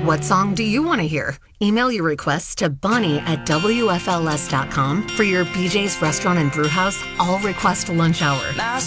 What song do you want to hear? Email your requests to Bonnie@WFLS.com for your BJ's Restaurant and Brewhouse All Request Lunch Hour.